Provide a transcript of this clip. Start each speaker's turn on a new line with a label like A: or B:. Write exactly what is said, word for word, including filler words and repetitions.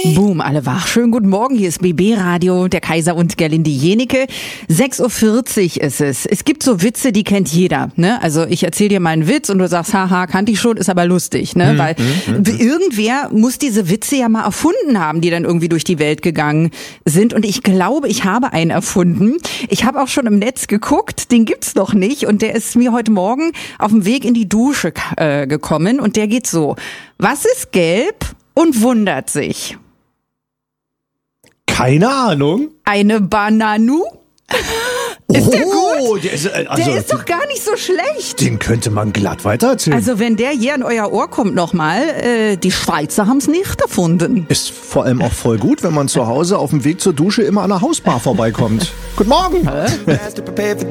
A: Boom, alle wach. Schönen guten Morgen, hier ist B B Radio, der Kaiser und Gerlinde Jenike. sechs Uhr vierzig ist es. Es gibt so Witze, die kennt jeder, ne? Also ich erzähle dir mal einen Witz und du sagst, haha, kannte ich schon, ist aber lustig, ne?
B: Mhm,
A: Weil
B: mhm,
A: irgendwer muss diese Witze ja mal erfunden haben, die dann irgendwie durch die Welt gegangen sind. Und ich glaube, ich habe einen erfunden. Ich habe auch schon im Netz geguckt, den gibt's noch nicht. Und der ist mir heute Morgen auf dem Weg in die Dusche äh, gekommen. Und der geht so: Was ist gelb und wundert sich?
B: Keine Ahnung.
A: Eine Bananu? Ist der
B: Oh,
A: gut?
B: der ist, äh, also,
A: Der ist doch gar nicht so schlecht.
B: den könnte man glatt weitererzählen.
A: Also wenn der hier an euer Ohr kommt nochmal, äh, die Schweizer haben's nicht erfunden.
B: ist vor allem auch voll gut, wenn man zu Hause auf dem Weg zur Dusche immer an der Hausbar vorbeikommt. Guten Morgen.